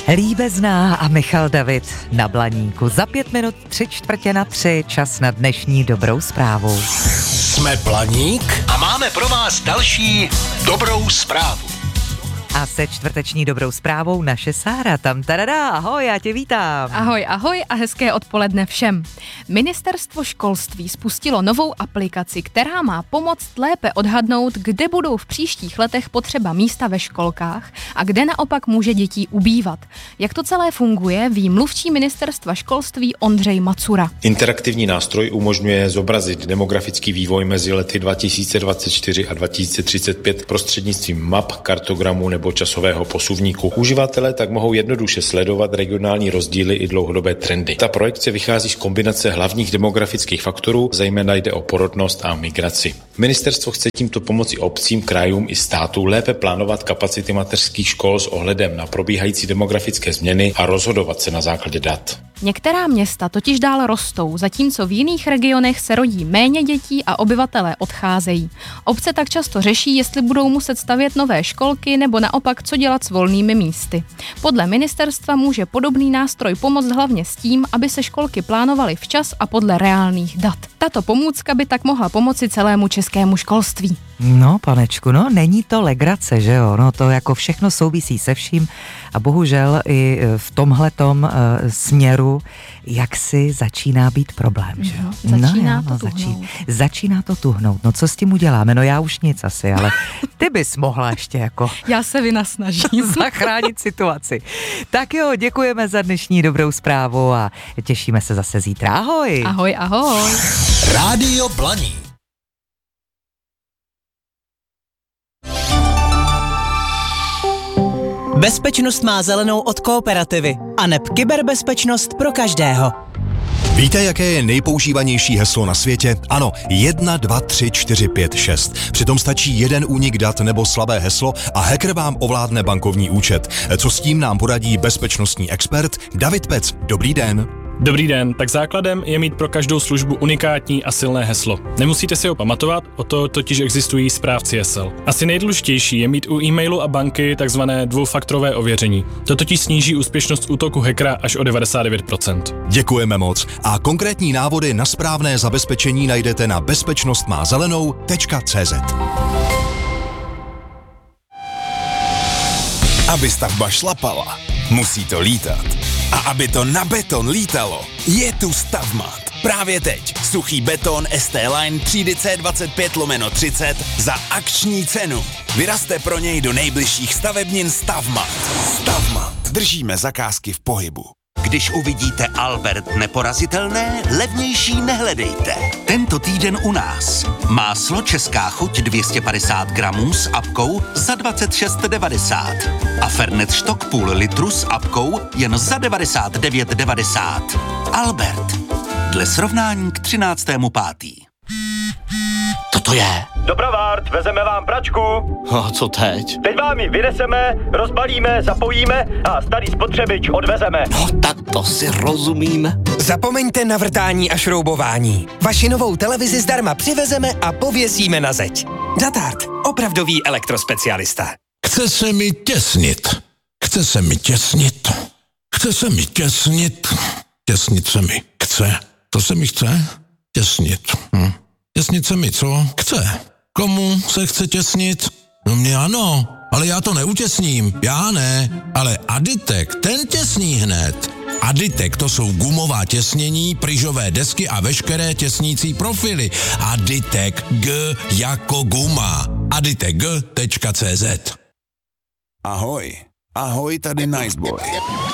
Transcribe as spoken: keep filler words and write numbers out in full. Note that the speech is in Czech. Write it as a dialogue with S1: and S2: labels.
S1: Líbezná a Michal David na Blaníku. Za pět minut tři čtvrtě na tři, čas na dnešní dobrou zprávu.
S2: Jsme Blaník a máme pro vás další dobrou zprávu.
S1: A se čtvrteční dobrou zprávou naše Sára. Tam tadadá, ahoj, já tě vítám.
S3: Ahoj, ahoj a hezké odpoledne všem. Ministerstvo školství spustilo novou aplikaci, která má pomoct lépe odhadnout, kde budou v příštích letech potřeba místa ve školkách a kde naopak může dětí ubývat. Jak to celé funguje, ví mluvčí ministerstva školství Ondřej Macura.
S4: Interaktivní nástroj umožňuje zobrazit demografický vývoj mezi lety dva tisíce dvacet čtyři a dva tisíce třicet pět prostřednictvím map, kartogramů nebo časového posuvníku. Uživatelé tak mohou jednoduše sledovat regionální rozdíly i dlouhodobé trendy. Ta projekce vychází z kombinace hlavních demografických faktorů, zejména jde o porodnost a migraci. Ministerstvo chce tímto pomoci obcím, krajům i státu lépe plánovat kapacity mateřských škol s ohledem na probíhající demografické změny a rozhodovat se na základě dat.
S3: Některá města totiž dál rostou, zatímco v jiných regionech se rodí méně dětí a obyvatelé odcházejí. Obce tak často řeší, jestli budou muset stavět nové školky nebo naopak co dělat s volnými místy. Podle ministerstva může podobný nástroj pomoct hlavně s tím, aby se školky plánovaly včas a podle reálných dat. Tato pomůcka by tak mohla pomoci celému českému školství.
S1: No, panečku, no, není to legrace, že jo, no to jako všechno souvisí se vším a bohužel i v tomhletom uh, směru jaksi začíná být problém, že jo.
S3: No, začíná
S1: no,
S3: to
S1: no,
S3: tuhnout.
S1: začí, začíná to tuhnout, no co s tím uděláme, no já už nic asi, ale ty bys mohla ještě jako
S3: Já se vynasnažím
S1: zachránit situaci. Tak jo, děkujeme za dnešní dobrou zprávu a těšíme se zase zítra, ahoj.
S3: Ahoj, ahoj.
S2: Rádio Blaník.
S5: Bezpečnost má zelenou od Kooperativy a neb kyberbezpečnost pro každého.
S6: Víte, jaké je nejpoužívanější heslo na světě? Ano, jedna, dva, tři, čtyři, pět, šest. Přitom stačí jeden únik dat nebo slabé heslo a hacker vám ovládne bankovní účet. Co s tím nám poradí bezpečnostní expert David Pec. Dobrý den.
S7: Dobrý den, tak základem je mít pro každou službu unikátní a silné heslo. Nemusíte si ho pamatovat, o to totiž existují správci hesel. Asi nejdůležitější je mít u e-mailu a banky takzvané dvoufaktorové ověření. To totiž sníží úspěšnost útoku hackera až o devadesát devět procent.
S6: Děkujeme moc a konkrétní návody na správné zabezpečení najdete na bezpečnostmázelenou tečka cé zet.
S8: Aby stavba šlapala, musí to lítat. A aby to na beton lítalo, je tu Stavmat. Právě teď suchý beton es té Line třídy cé dvacet pět lomeno třicet za akční cenu. Vyrazte pro něj do nejbližších stavebnin Stavmat. Stavmat. Držíme zakázky v pohybu.
S9: Když uvidíte Albert neporazitelné, levnější nehledejte. Tento týden u nás. Máslo Česká chuť dvě stě padesát gramů s apkou za dvacet šest devadesát. A Fernet štok půl litru s apkou jen za devadesát devět devadesát. Albert. Dle srovnání k třináctému pátý. Co to je?
S10: Dobrovart, vezeme vám pračku.
S9: A co teď?
S10: Teď vám ji vyneseme, rozbalíme, zapojíme a starý spotřebič odvezeme.
S9: No tak to si rozumím.
S5: Zapomeňte na vrtání a šroubování. Vaši novou televizi zdarma přivezeme a pověsíme na zeď. Zatart, opravdový elektrospecialista.
S2: Chce se mi těsnit. Chce se mi těsnit. Chce se mi těsnit. Těsnit se mi chce. To se mi chce? Těsnit. Hm. Těsnit se mi co? Chce. Komu se chce těsnit? No mě ano, ale já to neutěsním. Já ne, ale Aditek, ten těsní hned. Aditek, to jsou gumová těsnění, pryžové desky a veškeré těsnící profily. Aditek, G jako guma. aditek tečka cé zet.
S8: Ahoj. Ahoj, tady Niceboy.